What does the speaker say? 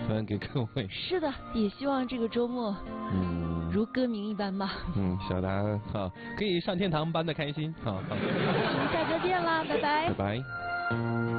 分给各位。 是的，也希望这个周末，如歌名一般吧。 小达好，可以上天堂般的开心。好， 我们下周见啦，拜拜。 拜拜。